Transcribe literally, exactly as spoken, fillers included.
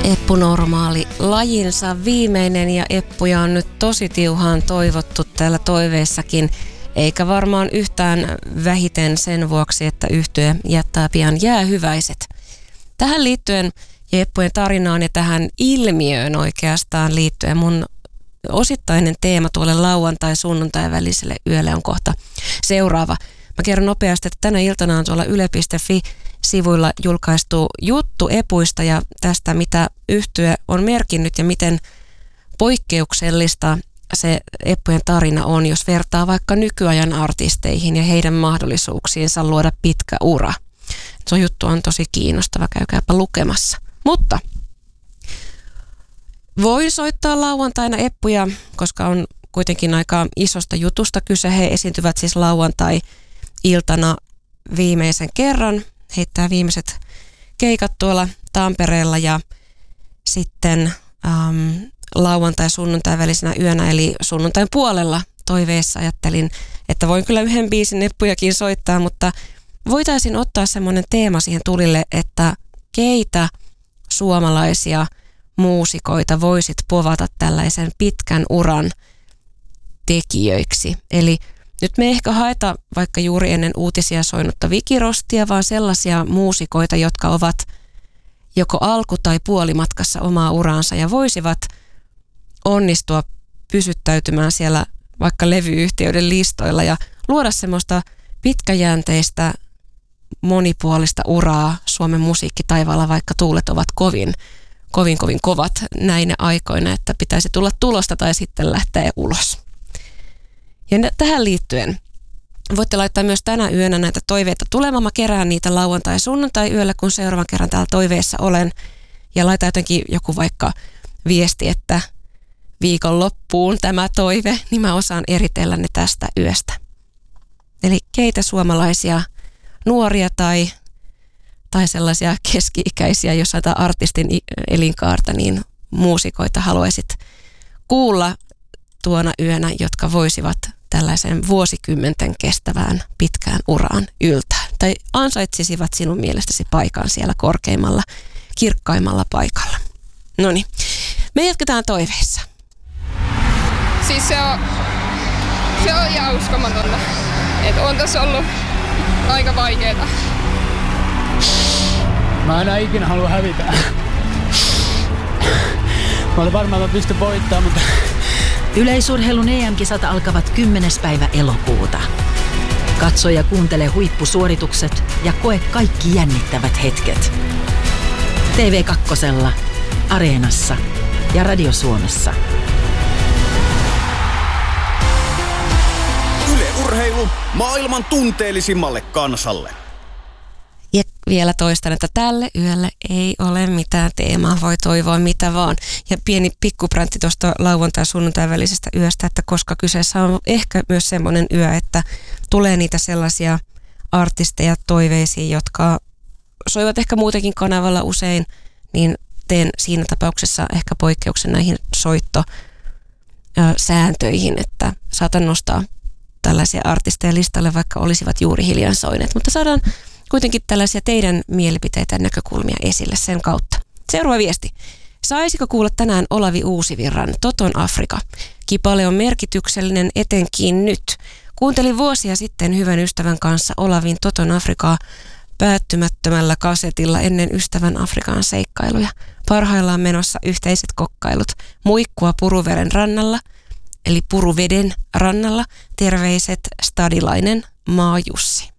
Eppu Normaali, lajinsa viimeinen, ja Eppuja on nyt tosi tiuhaan toivottu täällä toiveissakin, eikä varmaan yhtään vähiten sen vuoksi, että yhtye jättää pian jäähyväiset. Tähän liittyen ja Eppujen tarinaan ja tähän ilmiöön oikeastaan liittyen mun osittainen teema tuolle lauantai-sunnuntai väliselle yölle on kohta seuraava. Mä kerron nopeasti, että tänä iltana on tuolla yle piste fi-sivuilla julkaistu juttu Epuista ja tästä, mitä yhtye on merkinnyt ja miten poikkeuksellista se Eppujen tarina on, jos vertaa vaikka nykyajan artisteihin ja heidän mahdollisuuksiinsa luoda pitkä ura. Se juttu on tosi kiinnostava, käykääpä lukemassa. Mutta voi soittaa lauantaina Eppuja, koska on kuitenkin aika isosta jutusta kyse. He esiintyvät siis lauantai-iltana viimeisen kerran. Heittää viimeiset keikat tuolla Tampereella ja sitten ähm, lauantai-sunnuntai välisenä yönä, eli sunnuntain puolella toiveessa ajattelin, että voin kyllä yhden biisin Eppujakin soittaa, mutta voitaisiin ottaa semmoinen teema siihen tulille, että keitä suomalaisia muusikoita voisit povata tällaisen pitkän uran tekijöiksi. Eli nyt me ehkä haeta vaikka juuri ennen uutisia soinutta vikirostia, vaan sellaisia muusikoita, jotka ovat joko alku- tai puolimatkassa omaa uraansa ja voisivat onnistua pysyttäytymään siellä vaikka levyyhtiöiden listoilla ja luoda semmoista pitkäjänteistä monipuolista uraa Suomen musiikkitaivaalla, vaikka tuulet ovat kovin, kovin, kovin kovat näinä aikoina, että pitäisi tulla tulosta tai sitten lähteä ulos. Ja tähän liittyen voitte laittaa myös tänä yönä näitä toiveita tulemaan. Mä kerään niitä lauantai- sunnuntai yöllä, kun seuraavan kerran täällä toiveessa olen. Ja laita jotenkin joku vaikka viesti, että viikonloppuun tämä toive, niin mä osaan eritellä ne tästä yöstä. Eli keitä suomalaisia nuoria tai, tai sellaisia keski-ikäisiä, jos saattaa artistin elinkaarta, niin muusikoita haluaisit kuulla tuona yönä, jotka voisivat tällaisen vuosikymmenten kestävään pitkään uraan yltää. Tai ansaitsisivat sinun mielestäsi paikan siellä korkeimmalla, kirkkaimmalla paikalla. Noniin, me jatketaan toiveissa. Siis se on, se on ihan uskomatonta. Että on tässä ollut aika vaikeeta. Mä enää ikinä halua hävitä. Mä olin varmaan, että mä pystyn voittamaan, mutta... Yleisurheilun E M-kisat alkavat kymmenes päivä elokuuta. Katso ja kuuntele huippusuoritukset ja koe kaikki jännittävät hetket. T V kaksi, Areenassa ja Radio Suomessa. Yle Urheilu maailman tunteellisimmalle kansalle. Ja vielä toistan, että tälle yölle ei ole mitään teemaa, voi toivoa mitä vaan. Ja pieni pikkupräntti tuosta lauantai-sunnuntai välisestä yöstä, että koska kyseessä on ehkä myös semmoinen yö, että tulee niitä sellaisia artisteja toiveisiin, jotka soivat ehkä muutenkin kanavalla usein, niin teen siinä tapauksessa ehkä poikkeuksen näihin soittosääntöihin, että saatan nostaa tällaisia artisteja listalle, vaikka olisivat juuri hiljan soineet, mutta saadaan kuitenkin tällaisia teidän mielipiteitä ja näkökulmia esille sen kautta. Seuraava viesti. Saisiko kuulla tänään Olavi Uusivirran Toton Afrika? Kipale on merkityksellinen etenkin nyt. Kuuntelin vuosia sitten hyvän ystävän kanssa Olavin Toton Afrikaa päättymättömällä kasetilla ennen ystävän Afrikan seikkailuja. Parhaillaan menossa yhteiset kokkailut. Muikkua Puruveren rannalla, eli Puruveden rannalla. Terveiset stadilainen Maa Jussi.